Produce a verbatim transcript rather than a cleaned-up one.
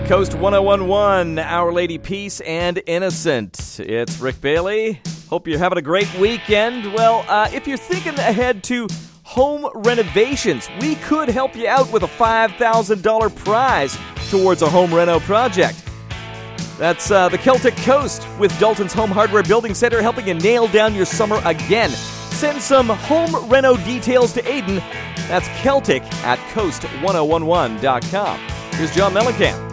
Coast one oh one one, Our Lady Peace and Innocent. It's Rick Bailey. Hope you're having a great weekend. Well, uh, if you're thinking ahead to home renovations, we could help you out with a five thousand dollars prize towards a home reno project. That's uh, the Celtic Coast with Dalton's Home Hardware Building Center helping you nail down your summer again. Send some home reno details to Aiden. That's Celtic at coast ten eleven dot com. Here's John Mellencamp.